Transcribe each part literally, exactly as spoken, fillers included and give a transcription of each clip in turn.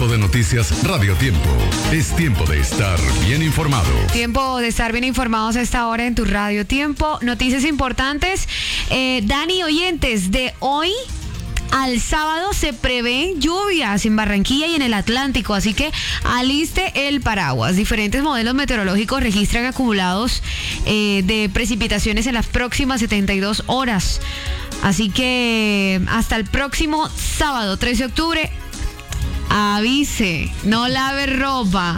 Tiempo de noticias Radio Tiempo. Es tiempo de estar bien informado. Tiempo de estar bien informados a esta hora en tu Radio Tiempo. Noticias importantes. Eh, Dani, oyentes, de hoy al sábado se prevén lluvias en Barranquilla y en el Atlántico, así que aliste el paraguas. Diferentes modelos meteorológicos registran acumulados eh, de precipitaciones en las próximas setenta y dos horas. Así que hasta el próximo sábado, trece de octubre, avise, no lave ropa.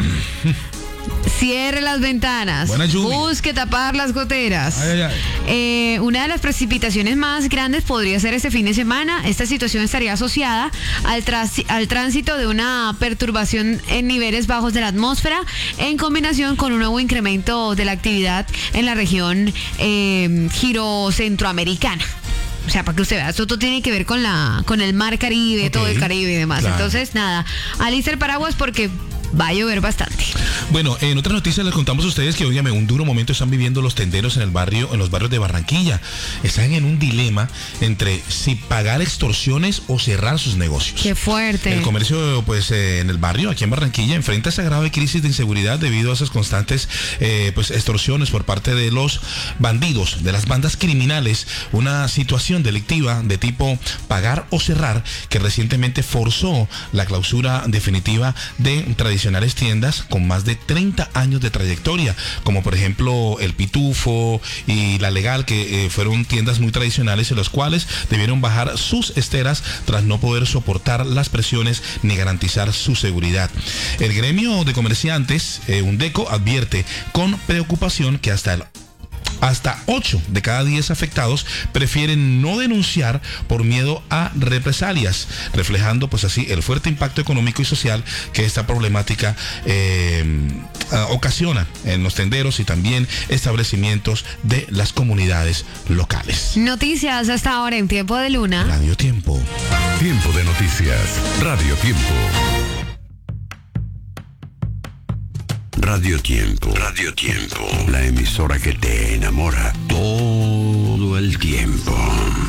Cierre las ventanas, busque tapar las goteras. Ay, ay, ay. Eh, una de las precipitaciones más grandes podría ser este fin de semana. Esta situación estaría asociada al, tras- al tránsito de una perturbación en niveles bajos de la atmósfera, en combinación con un nuevo incremento de la actividad en la región eh, giro-centroamericana. O sea, para que usted vea, esto todo tiene que ver con la con el mar Caribe, okay, todo el Caribe y demás. Claro. Entonces, nada, alista el paraguas porque va a llover bastante. Bueno, en otras noticias les contamos a ustedes que, óigame, un duro momento están viviendo los tenderos en el barrio, en los barrios de Barranquilla. Están en un dilema entre si pagar extorsiones o cerrar sus negocios. Qué fuerte. El comercio, pues, eh, en el barrio, aquí en Barranquilla, enfrenta esa grave crisis de inseguridad debido a esas constantes, eh, pues, extorsiones por parte de los bandidos, de las bandas criminales. Una situación delictiva de tipo pagar o cerrar que recientemente forzó la clausura definitiva de tradicionales tiendas con más de treinta años de trayectoria, como por ejemplo el Pitufo y La Legal, que eh, fueron tiendas muy tradicionales en las cuales debieron bajar sus esteras tras no poder soportar las presiones ni garantizar su seguridad. El gremio de comerciantes, eh, UNDECO, advierte con preocupación que hasta el Hasta ocho de cada diez afectados prefieren no denunciar por miedo a represalias, reflejando pues así el fuerte impacto económico y social que esta problemática eh, ocasiona en los tenderos y también establecimientos de las comunidades locales. Noticias hasta ahora en Tiempo de Luna. Radio Tiempo. Tiempo de noticias Radio Tiempo. Radio Tiempo, Radio Tiempo, la emisora que te enamora todo el tiempo.